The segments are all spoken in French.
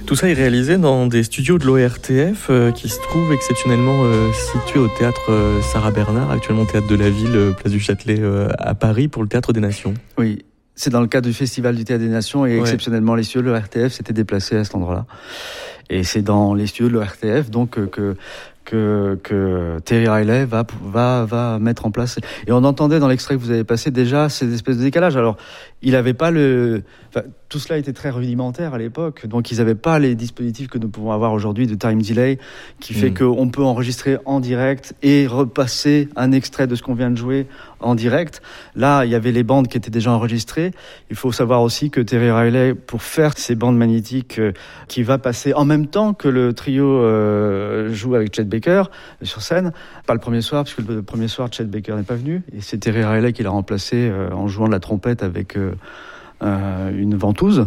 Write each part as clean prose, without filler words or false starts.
Tout ça est réalisé dans des studios de l'ORTF qui se trouvent exceptionnellement situés au théâtre Sarah Bernard, actuellement théâtre de la Ville, place du Châtelet à Paris, pour le Théâtre des Nations. Oui, c'est dans le cadre du Festival du Théâtre des Nations et exceptionnellement les studios de l'ORTF s'étaient déplacés à cet endroit-là. Et c'est dans les studios de l'ORTF donc que Terry Riley va mettre en place. Et on entendait dans l'extrait que vous avez passé déjà ces espèces de décalages. Alors, il avait pas tout cela était très rudimentaire à l'époque, donc ils n'avaient pas les dispositifs que nous pouvons avoir aujourd'hui de time delay, qui fait qu'on peut enregistrer en direct et repasser un extrait de ce qu'on vient de jouer en direct. Là, il y avait les bandes qui étaient déjà enregistrées. Il faut savoir aussi que Terry Riley, pour faire ces bandes magnétiques, qui va passer en même temps que le trio joue avec Chet Baker sur scène, pas le premier soir, puisque le premier soir Chet Baker n'est pas venu, et c'est Terry Riley qui l'a remplacé en jouant de la trompette avec une ventouse.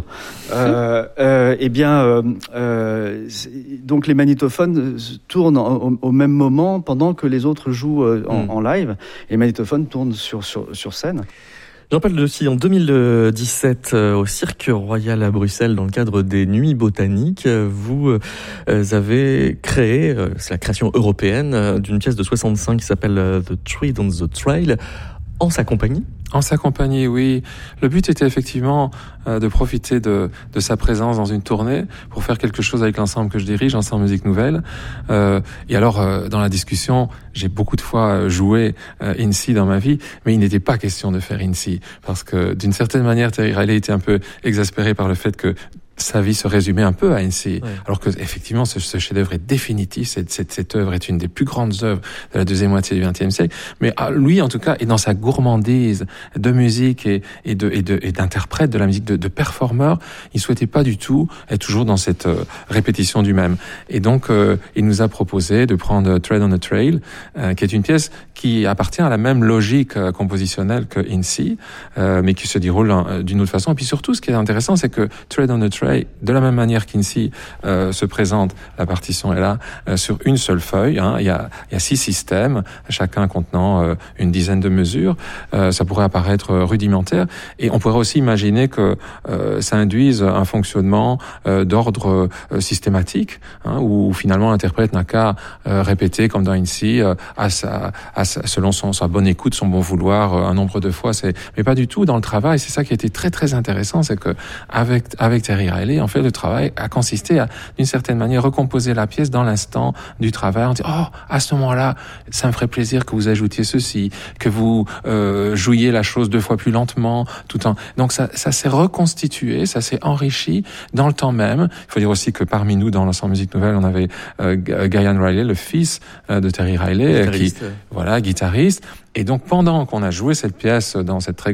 Donc les magnétophones tournent au même moment pendant que les autres jouent en live, et les magnétophones tournent sur scène. Jean-Paul Dessy, en 2017, au Cirque Royal à Bruxelles, dans le cadre des Nuits Botaniques, vous avez créé, c'est la création européenne, d'une pièce de 65 qui s'appelle The Tree on the Trail, en sa compagnie. En sa compagnie, oui. Le but était effectivement de profiter de sa présence dans une tournée pour faire quelque chose avec l'ensemble que je dirige, Ensemble Musique Nouvelle. Et alors, dans la discussion, j'ai beaucoup de fois joué INSI dans ma vie, mais il n'était pas question de faire INSI, parce que d'une certaine manière, Terry Riley était un peu exaspéré par le fait que sa vie se résumait un peu à INSI, alors que effectivement ce chef-d'œuvre est définitif. Cette œuvre est une des plus grandes œuvres de la deuxième moitié du XXe siècle. Mais lui, en tout cas, est dans sa gourmandise de musique et d'interprète de la musique, de performeur. Il souhaitait pas du tout être toujours dans cette répétition du même. Et donc, il nous a proposé de prendre Tread on a Trail, qui est une pièce qui appartient à la même logique compositionnelle que INSI, mais qui se déroule d'une autre façon. Et puis surtout, ce qui est intéressant, c'est que Tread on a Trail, de la même manière qu'INSI se présente, la partition est là, sur une seule feuille. Il y a 6 systèmes, chacun contenant une dizaine de mesures. Ça pourrait apparaître rudimentaire. Et on pourrait aussi imaginer que ça induise un fonctionnement d'ordre systématique, où finalement l'interprète n'a qu'à répéter, comme dans INSI, selon sa bonne écoute, son bon vouloir, un nombre de fois. Mais pas du tout dans le travail. C'est ça qui a été très très intéressant, c'est que avec Terry Riley, en fait, le travail a consisté à, d'une certaine manière, recomposer la pièce dans l'instant du travail. On dit, à ce moment-là, ça me ferait plaisir que vous ajoutiez ceci, que vous jouiez la chose 2 fois plus lentement, Donc ça s'est reconstitué, ça s'est enrichi dans le temps même. Il faut dire aussi que parmi nous, dans l'Ensemble Musique Nouvelle, on avait Guyan Riley, le fils de Terry Riley, guitariste. Et donc, pendant qu'on a joué cette pièce dans cette très